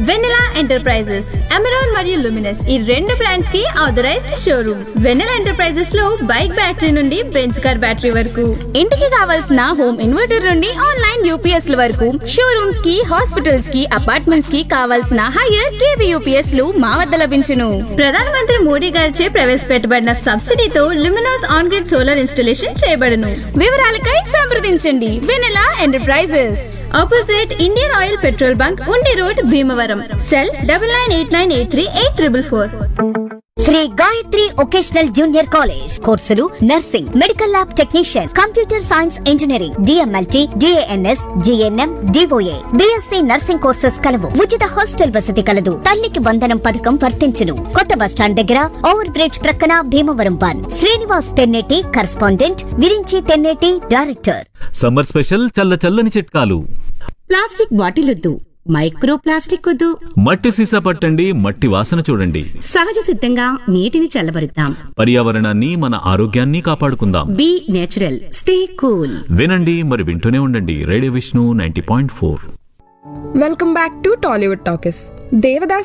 వెన్నెలా enterprises, Amaron మరియు Luminous ఈ రెండు బ్రాండ్స్ కి ఆథరైజ్డ్ షోరూమ్. వెన్నెలా ఎంటర్ప్రైజెస్ లో బైక్ బ్యాటరీ నుండి బెంచ్ కార్ బ్యాటరీ వరకు, ఇంటికి కావాల్సిన హోమ్ ఇన్వర్టర్ నుండి ఆన్లైన్ యూపీఎస్ ల వరకు, షోరూమ్స్ కి, హాస్పిటల్స్ కి, అపార్ట్మెంట్స్ కి కావాల్సిన హైయర్ కేవీ యూపీఎస్ లు మా వద్ద లభించును. ప్రధానమంత్రి మోడీ గారిచే ప్రవేశపెట్టబడిన సబ్సిడీతో Luminous on grid solar installation చేయబడును. వివరాలకై సంప్రదించండి వెన్నెలా enterprises, opposite Indian oil petrol bunk, ఉండి road, Bhimavaram. Cell 9989838444. Shri Gayatri vocational junior college కోర్సులు nursing, medical lab technician, computer science engineering, DMLT, DNS, GNM, DOA, BSc nursing courses కలవు. ఉచిత హాస్టల్ వసతి కలదు. తల్లికి వందనం పథకం వర్తించును. కొత్త బస్టాండ్ దగ్గర ఓవర్ బ్రిడ్జ్ ప్రక్కన Bhimavaram 1. Srinivas Tenneti correspondent, Virinchi Tenneti director. Summer special చల్లని చిట్కాలు. ప్లాస్టిక్ బాటిల్ వద్దు, మైక్రో ప్లాస్టిక్ వద్దు, మట్టి సీసా పట్టండి, మట్టి వాసన చూడండి. సహజ సిద్ధంగా నీటిని చల్లబరుద్దాం. పర్యావరణాన్ని, మన ఆరోగ్యాన్ని కాపాడుకుందాం. Be natural, stay cool. వినండి మరి వింటూనే ఉండండి radio Vishnu 90.4. Welcome back to Tollywood talkies. Devdas